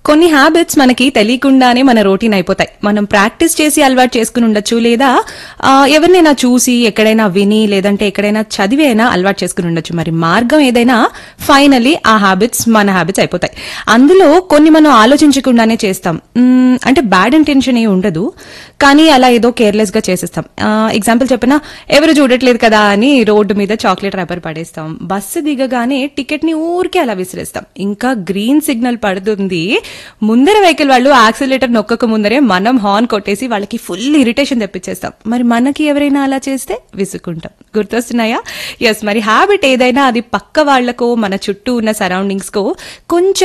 కొన్ని హ్యాబిట్స్ మనకి తెలియకుండానే మన రొటీన్ అయిపోతాయి. మనం ప్రాక్టీస్ చేసి అలవాటు చేసుకుని ఉండొచ్చు, లేదా ఎవరినైనా చూసి ఎక్కడైనా విని లేదంటే ఎక్కడైనా చదివి అయినా అలవాటు చేసుకుని ఉండొచ్చు. మరి మార్గం ఏదైనా ఫైనలీ ఆ హ్యాబిట్స్ మన హ్యాబిట్స్ అయిపోతాయి. అందులో కొన్ని మనం ఆలోచించకుండానే చేస్తాం. అంటే బ్యాడ్ ఇంటెన్షన్ ఏ ఉండదు, కానీ అలా ఏదో కేర్లెస్ గా చేసేస్తాం. ఎగ్జాంపుల్ చెప్పినా, ఎవరు చూడట్లేదు కదా అని రోడ్డు మీద చాక్లెట్ ర్యాపర్ పడేస్తాం. బస్సు దిగగానే టికెట్ ని ఊరికే అలా విసిరేస్తాం. ఇంకా గ్రీన్ సిగ్నల్ పడుతుంది, ముందర వెహికల్ వాళ్ళు యాక్సిలేటర్ నొక్కక ముందరే మనం హార్న్ కొట్టేసి వాళ్ళకి ఫుల్ ఇరిటేషన్ తెప్పించేస్తాం. మరి మనకి ఎవరైనా అలా చేస్తే విసుక్కుంటాం. గుర్తొస్తున్నాయా? ఎస్, మరి హ్యాబిట్ ఏదైనా అది పక్క వాళ్లకో మన చుట్టూ ఉన్న సరౌండింగ్స్ కో కొంచెం